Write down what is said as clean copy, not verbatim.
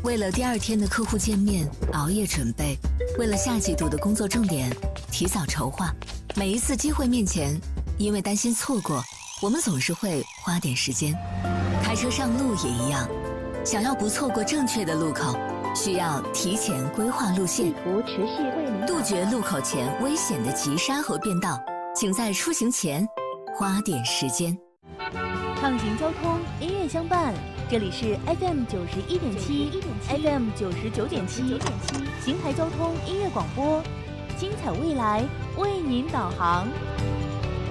为了第2天的客户见面熬夜准备，为了下季度的工作重点提早筹划。每一次机会面前，因为担心错过，我们总是会花点时间。开车上路也一样，想要不错过正确的路口，需要提前规划路线，杜绝路口前危险的急刹和变道。请在出行前花点时间。 畅行交通，音乐相伴。这里是 FM 91.7 FM 99.7邢台交通音乐广播，精彩未来为您导航。